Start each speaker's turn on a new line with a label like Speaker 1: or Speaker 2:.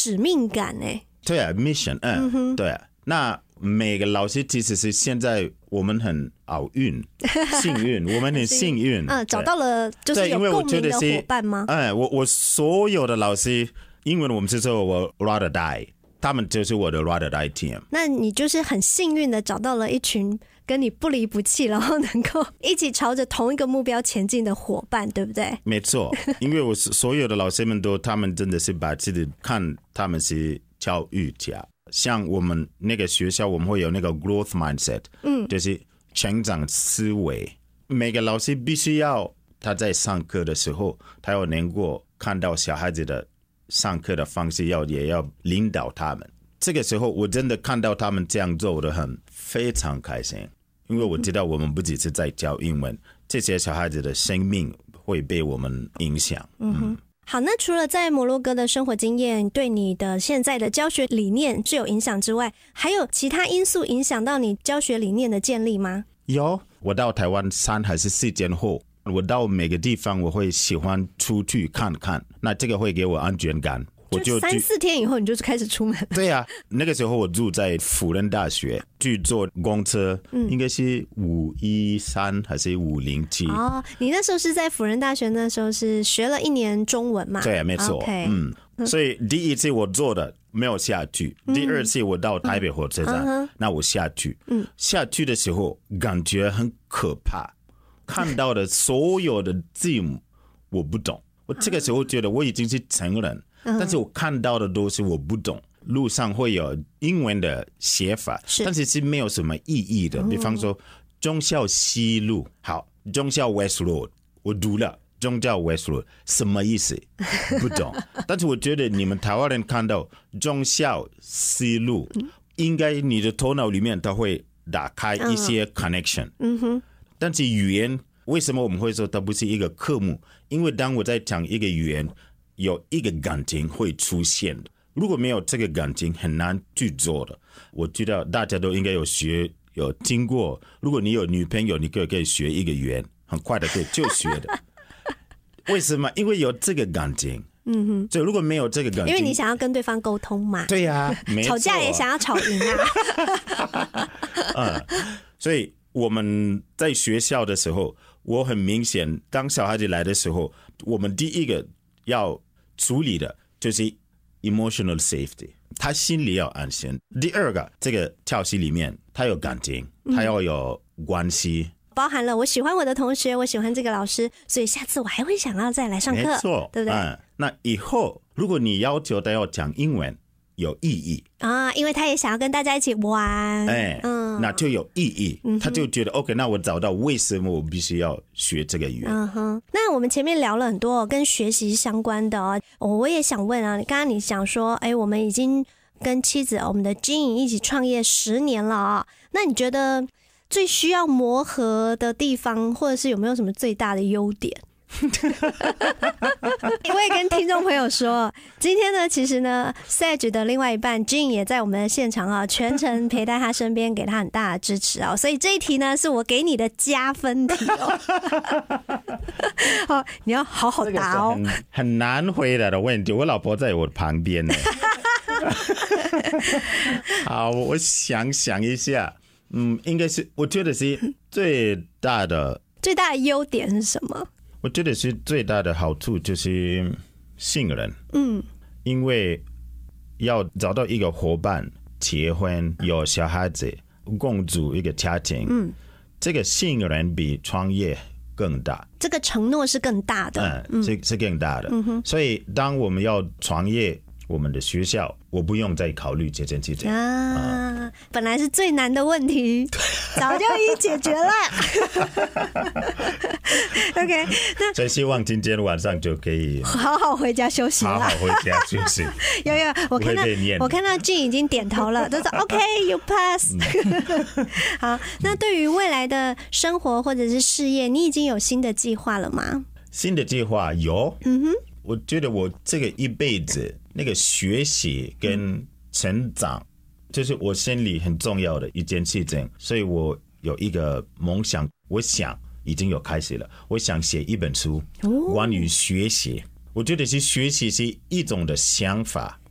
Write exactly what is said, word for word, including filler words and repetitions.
Speaker 1: 使命感哎。
Speaker 2: 对啊 ，mission， 嗯，嗯对啊。那每个老师其实是现在我们很好运、幸运，我们很幸运，
Speaker 1: 嗯，找到了就是有共鸣的伙伴吗？
Speaker 2: 哎，我我所有的老师，英文我们是说我 rather die， 他们就是我的 rather die team。
Speaker 1: 那你就是很幸运的找到了一群跟你不离不弃，然后能够一起朝着同一个目标前进的伙伴，对不对？
Speaker 2: 没错，因为我所有的老师们都，他们真的是把自己看他们是教育家。像我们那个学校，我们会有那个 growth mindset， 嗯，就是成长思维。每个老师必须要他在上课的时候，他要能够看到小孩子的上课的方式，要也要领导他们。这个时候，我真的看到他们这样做，我都很非常开心，因为我知道我们不只是在教英文，这些小孩子的生命会被我们影响。嗯哼。
Speaker 1: 好，那除了在摩洛哥的生活经验对你的现在的教学理念是有影响之外，还有其他因素影响到你教学理念的建立吗？
Speaker 2: 有，我到台湾三还是四天后，我到每个地方我会喜欢出去看看，那这个会给我安全感。我就
Speaker 1: 三四天以后你就开始出门了。
Speaker 2: 对啊，那个时候我住在辅仁大学，去坐公车，嗯、应该是五一三还是五零七。
Speaker 1: 哦，你那时候是在辅仁大学，那时候是学了一年中文嘛？
Speaker 2: 对，没错。
Speaker 1: Okay.
Speaker 2: 嗯，所以第一次我坐的没有下去，嗯、第二次我到台北火车站，嗯、那我下去，嗯，下去的时候感觉很可怕，看到的所有的字母我不懂，我这个时候觉得我已经是成人。但是我看到的都是我不懂，路上会有英文的写法，但是是没有什么意义的。比方说忠孝西路，好，忠孝 West Road， 我读了忠孝 West Road 什么意思？不懂。但是我觉得你们台湾人看到忠孝西路，应该你的头脑里面它会打开一些 connection。嗯哼。但是语言为什么我们会说它不是一个科目？因为当我在讲一个语言，有一个感情会出现的，如果没有这个感情很难去做的。我知道大家都应该有学有经过，如果你有女朋友，你可以可以学一个语言，很快的可以就学的。为什么？因为有这个感情。嗯哼，所以如果没有这个感情，
Speaker 1: 因为你想要跟对方沟通嘛。
Speaker 2: 对呀、啊，没错，
Speaker 1: 吵架也想要吵赢啊。
Speaker 2: 嗯，所以我们在学校的时候，我很明显，当小孩子来的时候，我们第一个要处理的就是 emotional safety， 他心里要安心。第二个，这个教室里面他有感情，他要有关系，
Speaker 1: 包含了我喜欢我的同学，我喜欢这个老师，所以下次我还会想要再来上课，
Speaker 2: 没错，
Speaker 1: 对不对？
Speaker 2: 嗯，那以后如果你要求他要讲英文，有意义
Speaker 1: 啊，因为他也想要跟大家一起玩，
Speaker 2: 哎，嗯，那就有意义，嗯、他就觉得 OK， 那我找到为什么我必须要学这个语言。
Speaker 1: 嗯哼，那我们前面聊了很多跟学习相关的哦，我也想问啊，刚刚你讲说，哎，我们已经跟妻子我们的 Jean 一起创业十年了啊、哦，那你觉得最需要磨合的地方，或者是有没有什么最大的优点？我也跟听众朋友说，今天呢，其实呢 Sage 的另外一半 Jean 也在我们的现场啊，全程陪在他身边，给他很大的支持啊。所以这一题呢，是我给你的加分题哦。好，你要好好答哦。
Speaker 2: 很, 很难回答的问题，我老婆在我旁边呢。好，我想想一下，嗯，应该是我觉得是最大的
Speaker 1: 最大的优点是什么？
Speaker 2: 我觉得是最大的好处就是信任，嗯，因为要找到一个伙伴，结婚有小孩子，共组一个家庭，嗯，这个信任比创业更大，这
Speaker 1: 个承诺是更大的，
Speaker 2: 嗯，是是更大的，嗯哼，所以当我们要创业，我们的学校我不用再考虑这件事情啊、
Speaker 1: 嗯，本来是最难的问题，早就已解决了。OK， 那所
Speaker 2: 以希望今天晚上就可以
Speaker 1: 好好回家休息了，
Speaker 2: 好好回家休息。
Speaker 1: 有有，我看到我看到 Jean 已经点头了，都说 OK you pass。好，那对于未来的生活或者是事业，你已经有新的计划了吗？
Speaker 2: 新的计划有，嗯哼，我觉得我这个一辈子那个学习跟成长，就是我心里很重要的一件事情，所以我有一个梦想，我想已经有开始了，我想写一本书关于学习。我觉得是学习是一种的想法，